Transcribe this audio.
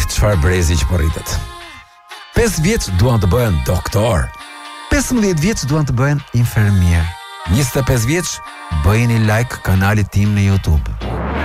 çfarë brezi që po rritet. 5 vjeç duan të bëhen doktor. 15 vjeç duan të bëhen infermier. 25 vjeç bëjeni like kanalit tim në YouTube.